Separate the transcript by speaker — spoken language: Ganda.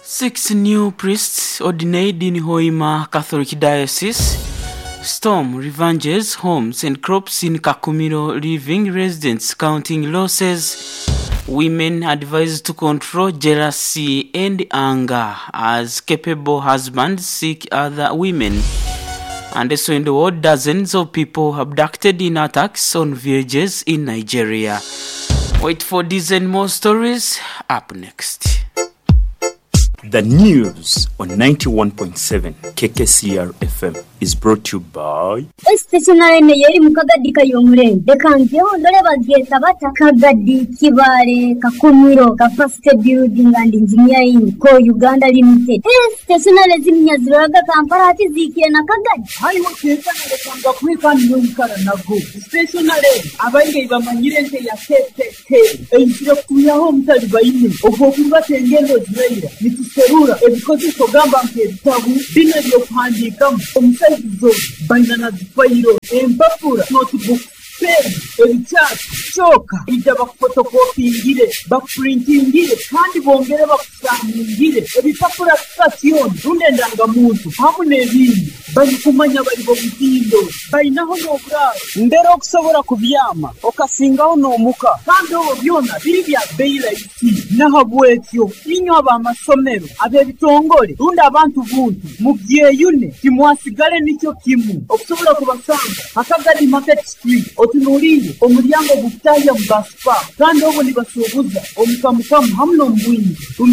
Speaker 1: 6 new priests ordained in Hoima Catholic Diocese. Storm revenges homes and crops in Kakumiro, leaving residents counting losses. Women advised to control jealousy and anger as capable husbands seek other women. And also in the world, dozens of people abducted in attacks on villages in Nigeria. Wait for these and more stories up next.
Speaker 2: The news on 91.7 KKCR FM is brought to you by
Speaker 3: Stationary Neyeri Mukagadi Kayomure. The Kanjo, Loreva Getabata, Kagadi, Kibare, Kakumiro, Capacity Building and Engineering, Co Uganda Limited. Stationary Zimias Raga Kamparati Ziki and Akagadi.
Speaker 4: I want to say that we can use Karanago. Stationary, Abanga Manirente Yasete, and Kuya Home Talibaini, Okokuba Tengelo, Serura, ebikozi kogamba nk'ebitabu bino by'okuhandika omusaizo banana zifairo empapula notebook pen ebicaati kyokka bijja bakufotokopingire bakuprintingire kandi bongere bakusangingire ebipapula sitasioni rundendangamuntu hamu n'ebindi babikumanya bali b'omutindo balinaho n'obulaalo mbera okusobola kubyama okasingaho n'omuka kandi obwo byona biri bya bbeeyi layisi nahabwekyo inywa b'amasomero ab'ebitongole rundi abantu buntu mubyeyune timwasigale nicyo kimu okusobola kubasanga Akagadi Market Street otunuulire omulyango gukutaya mu Baspa kandi obwo nibasuubuza omukamukamu hamu n'omubwingi